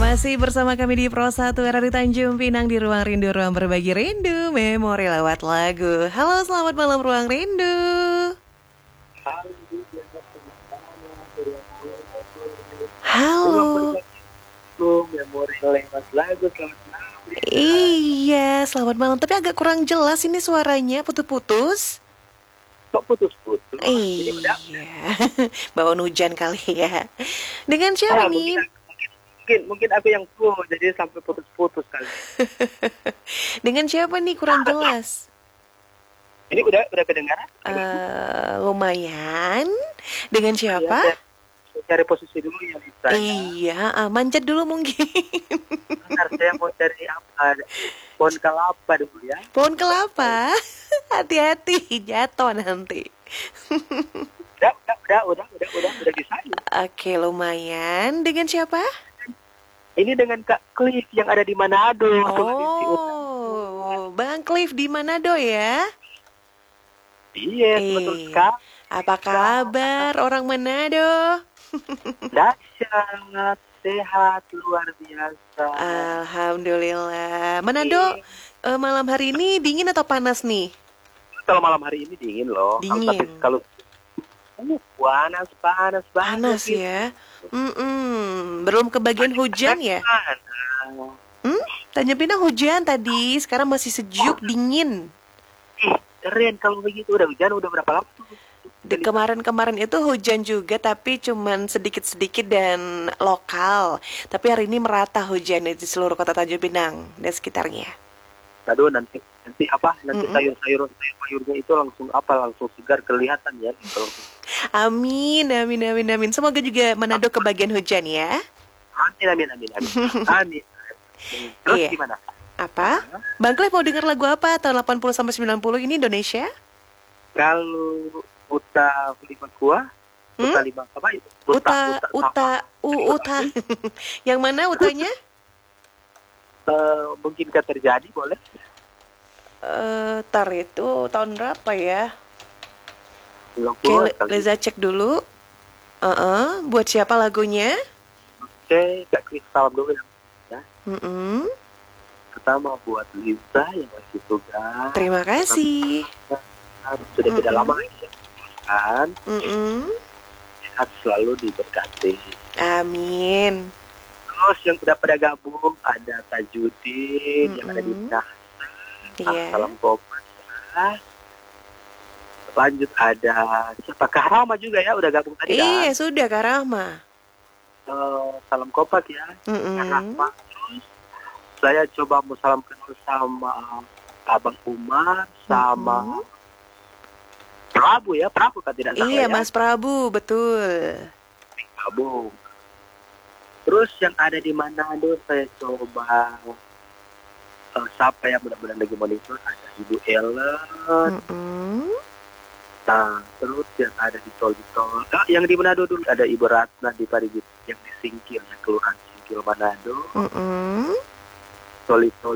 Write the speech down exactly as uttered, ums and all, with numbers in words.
Masih bersama kami di Pro satu R R I Tanjung Pinang di Ruang Rindu, Ruang Berbagi Rindu, Memori lewat lagu. Halo, selamat malam Ruang Rindu. Halo. Memori lewat lagu, selamat malam. Iya, selamat malam. Tapi agak kurang jelas ini suaranya, putus-putus. Kok putus-putus? Iya, bawaan hujan kali ya. Dengan siapa Ah, nih? mungkin, mungkin mungkin aku yang tua, jadi sampai putus-putus kali. Dengan siapa nih kurang jelas? Ini udah udah kedengaran? Eh, lumayan. Dengan siapa? Ya, saya cari posisi dulu ya Lisa. Iya, ah, manjat dulu mungkin. Bentar, saya mau cari apa? Pohon kelapa dulu ya. Pohon kelapa. Hati-hati, jatuh nanti. Udah, udah, udah, udah, udah, udah, udah di sana. Oke, lumayan. Dengan siapa? Ini dengan Kak Cliff yang ada di Manado. Sulawesi Utara. Oh, Bang Cliff di Manado ya? Iya, betul Eh, sekali. apa kabar orang Manado? Dahsyat, sehat, luar biasa. Alhamdulillah. Manado, eh, malam hari ini dingin atau panas nih? Kalau malam hari ini dingin loh. Kalau tapi Dingin. kalau uh, panas, panas banget. Panas gitu. ya? Mm-mm. Belum kebagian hujan ya? Panas. Hmm? Tanjung Pinang hujan tadi, sekarang masih sejuk, dingin. Eh, keren kalau begitu. Udah hujan, udah berapa lama tuh? Di kemarin-kemarin itu hujan juga, tapi cuman sedikit-sedikit dan lokal. Tapi hari ini merata hujannya di seluruh kota Tanjung Pinang dan sekitarnya. Aduh, nanti nanti apa? Nanti Mm-mm. sayur-sayur sayur-sayurnya itu langsung apa? Langsung segar kelihatan ya. Gitu. Amin, amin, amin, amin. Semoga juga Manado kebagian hujan ya. Amin, amin, amin, amin. Amin. Terus Iya. gimana? Apa? Bang Cliff mau dengar lagu apa tahun delapan puluh sampai sembilan puluh ini Indonesia? Kalau Uta lima kuah, Hmm? Uta lima apa itu? Uta, Uta, U, Uta. Yang mana Utanya? Eh, mungkin kan terjadi, boleh? Eh, tar itu tahun berapa ya? sembilan Oke, puluh Le- kali. Leza cek dulu. Uh-uh. Buat siapa lagunya? Oke, Kak Kris salam dulu ya. Ya. Mm-mm. Pertama buat Lisa yang masih tugas. Terima kasih. Sudah tidak Mm-mm. lama ya. Kan, Mm-mm. sehat selalu diberkati. Amin. Terus yang udah pada gabung ada Tajudin yang ada di Mm-mm. Nah, Iya. salam kompas. Lanjut ada siapa? Kak Rama juga ya udah gabung tadi Iya, kan. sudah Kak Rahma. Eh, salam kompak ya. Kak Mm-mm. Rama. Terus saya coba mau salam kenal sama Abang Umar sama Mm-mm. Prabu ya, Prabu kan tidak salah Iya, ya. Mas Prabu, betul. Gabung. Terus yang ada di Manado saya coba eh, siapa yang mudah-mudahan lagi monitor ada Ibu Ellen. Mm-mm. Nah, terus yang ada di tol di tol, ah, yang di Manado dulu ada Ibu Ratna di Parigit yang di Singkil, yang kelurahan Singkil Manado. Mm-mm. Tol di tol